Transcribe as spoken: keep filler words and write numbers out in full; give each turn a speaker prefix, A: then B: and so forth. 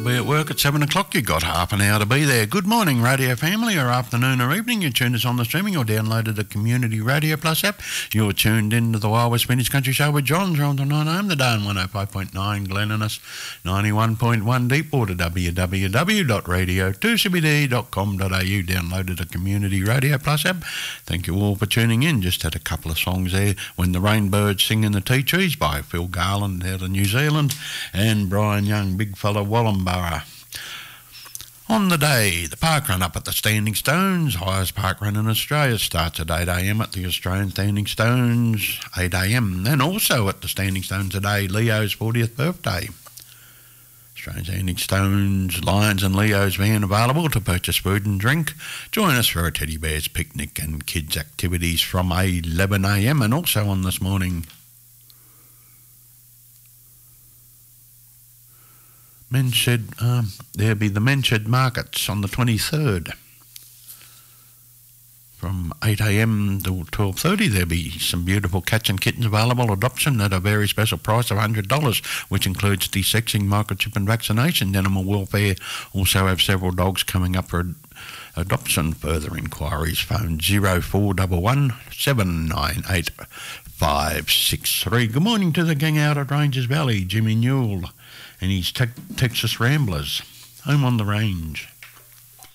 A: be at work at seven o'clock. You've got half an hour to be there. Good morning, radio family, or afternoon or evening. You tuned us on the streaming or downloaded the Community Radio Plus app. You're tuned into the Wild West Vintage Country Show with John. You're on to nine a m the day on one oh five point nine Glenniness, ninety-one point one Deepwater, w w w dot radio two c b d dot com dot a u. Downloaded the Community Radio Plus app. Thank you all for tuning in. Just had a couple of songs there. When the Rainbirds Sing in the Tea Trees by Phil Garland out of New Zealand, and Brian Young, Big Fella Wallumborough. On the day, the park run up at the Standing Stones, highest park run in Australia, starts at eight a m at the Australian Standing Stones, eight a m And also at the Standing Stones today, Leo's fortieth birthday. Australian Standing Stones, Lions and Leo's van available to purchase food and drink. Join us for a teddy bears picnic and kids activities from eleven a m and also on this morning. Men's Shed, um, there'll be the Men's Shed markets on the twenty-third. From eight a m to twelve thirty, there'll be some beautiful cats and kittens available, adoption at a very special price of one hundred dollars, which includes desexing, microchip and vaccination. Animal Welfare also have several dogs coming up for ad- adoption. Further inquiries, phone zero four one one, seven nine eight, five six three. Good morning to the gang out at Ranges Valley, Jimmy Newell and his te- Texas Ramblers, home on the range.